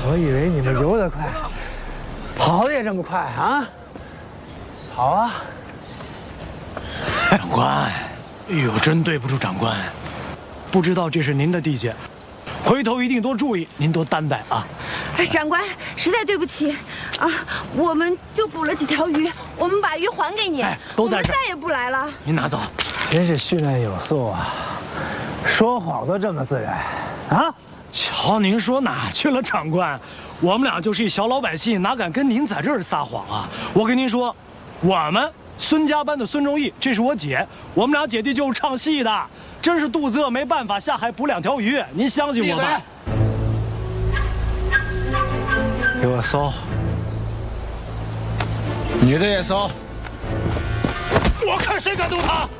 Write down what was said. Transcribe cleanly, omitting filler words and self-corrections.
我以为你们游得快，跑得也这么快啊？跑啊！ 长官，哎呦，真对不住长官，不知道这是您的地界，回头一定多注意，您多担待啊。 长官，实在对不起啊，我们就捕了几条鱼，我们把鱼还给你， 都在这儿， 我们再也不来了。 您拿走。 真是训练有素啊，说谎都这么自然啊！ 瞧您说哪去了，长官？我们俩就是一小老百姓，哪敢跟您在这儿撒谎啊？我跟您说，我们孙家班的孙仲义，这是我姐，我们俩姐弟就是唱戏的。真是肚子饿没办法下海捕2条鱼，您相信我吧？ 给我搜，女的也搜。 我看谁敢动他！